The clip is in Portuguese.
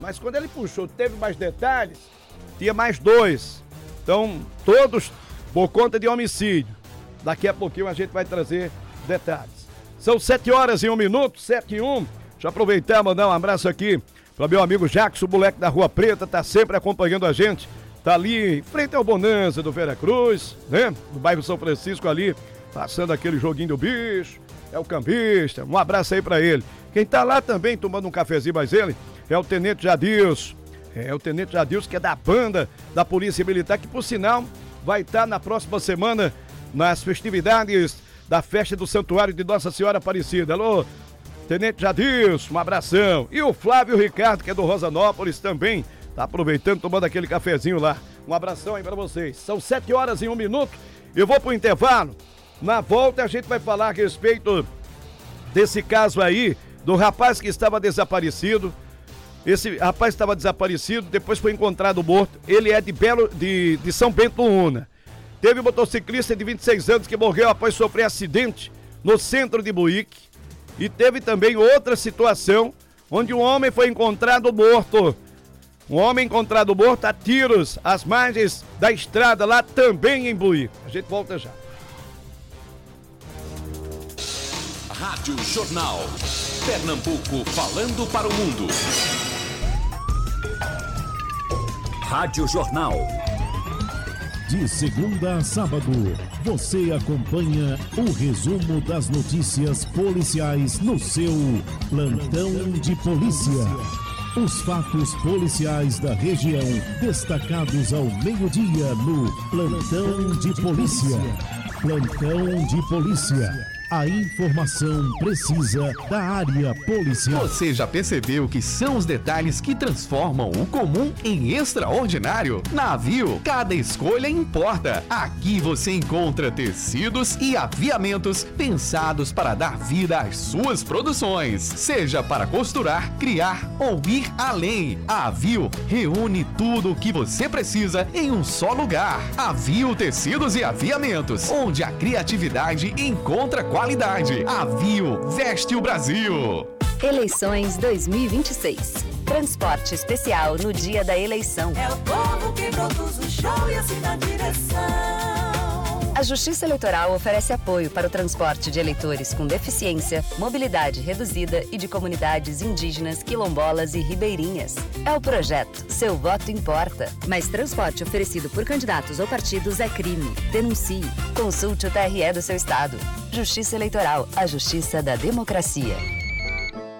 Mas quando ele puxou, teve mais detalhes, tinha mais 2. Então, todos por conta de homicídio. Daqui a pouquinho a gente vai trazer detalhes. São 7h01, 7h01. Deixa eu aproveitar e mandar um abraço aqui para meu amigo Jackson, o moleque da Rua Preta, tá sempre acompanhando a gente. Tá ali em frente ao Bonanza do Veracruz, né? Do bairro São Francisco ali, passando aquele joguinho do bicho. É o cambista. Um abraço aí para ele. Quem tá lá também tomando um cafezinho, mas ele é o Tenente Jadilson. É o Tenente Jadilson, que é da banda da Polícia Militar, que por sinal vai estar na próxima semana nas festividades da festa do Santuário de Nossa Senhora Aparecida. Alô, Tenente Jadilson, um abração. E o Flávio Ricardo, que é do Rosanópolis, também tá aproveitando, tomando aquele cafezinho lá. Um abração aí pra vocês. São 7h01. Eu vou pro intervalo. Na volta a gente vai falar a respeito desse caso aí, do rapaz que estava desaparecido. Esse rapaz estava desaparecido, depois foi encontrado morto. Ele é de São Bento Una. Teve um motociclista de 26 anos que morreu após sofrer acidente no centro de Buíque. E teve também outra situação, onde um homem foi encontrado morto. Um homem encontrado morto a tiros às margens da estrada, lá também em Buíque. A gente volta já. Rádio Jornal. Pernambuco falando para o mundo. Rádio Jornal. De segunda a sábado, você acompanha o resumo das notícias policiais no seu Plantão de Polícia. Os fatos policiais da região, destacados ao meio-dia no Plantão de Polícia. Plantão de Polícia. A informação precisa da área policial. Você já percebeu que são os detalhes que transformam o comum em extraordinário? Na Avio, cada escolha importa. Aqui você encontra tecidos e aviamentos pensados para dar vida às suas produções. Seja para costurar, criar ou ir além. A Avio reúne tudo o que você precisa em um só lugar. Avio Tecidos e Aviamentos, onde a criatividade encontra qualidade. Avio veste o Brasil. Eleições 2026. Transporte especial no dia da eleição. É o povo que produz o show e assina a direção. A Justiça Eleitoral oferece apoio para o transporte de eleitores com deficiência, mobilidade reduzida e de comunidades indígenas, quilombolas e ribeirinhas. É o projeto Seu Voto Importa. Mas transporte oferecido por candidatos ou partidos é crime. Denuncie. Consulte o TRE do seu estado. Justiça Eleitoral, a justiça da democracia.